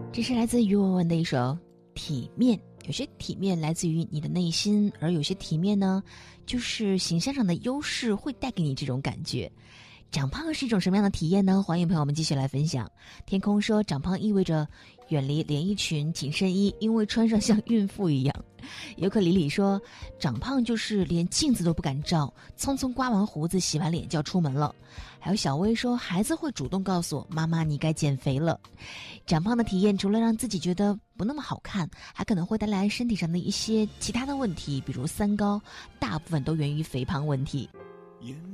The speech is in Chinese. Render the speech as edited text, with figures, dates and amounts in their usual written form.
这是来自于文文的一首《体面》。有些体面来自于你的内心，而有些体面呢，就是形象上的优势会带给你这种感觉。长胖是一种什么样的体验呢？欢迎朋友们继续来分享。天空说，长胖意味着远离连衣裙、紧身衣，因为穿上像孕妇一样。尤克里里说，长胖就是连镜子都不敢照，匆匆刮完胡子、洗完脸就要出门了。还有小薇说，孩子会主动告诉我，妈妈你该减肥了。长胖的体验除了让自己觉得不那么好看，还可能会带来身体上的一些其他的问题，比如三高，大部分都源于肥胖问题。